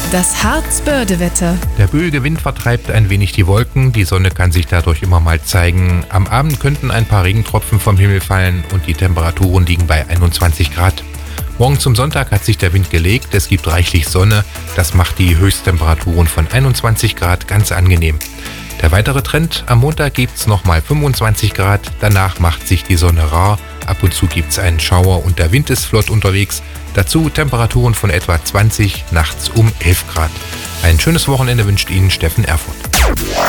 Das Harz-Börde-Wetter. Der böige Wind vertreibt ein wenig die Wolken, die Sonne kann sich dadurch immer mal zeigen. Am Abend könnten ein paar Regentropfen vom Himmel fallen und die Temperaturen liegen bei 21 Grad. Morgen zum Sonntag hat sich der Wind gelegt, es gibt reichlich Sonne, das macht die Höchsttemperaturen von 21 Grad ganz angenehm. Der weitere Trend, am Montag gibt's nochmal 25 Grad, danach macht sich die Sonne rar, ab und zu gibt's einen Schauer und der Wind ist flott unterwegs. Dazu Temperaturen von etwa 20, nachts um 11 Grad. Ein schönes Wochenende wünscht Ihnen Steffen Erfurt.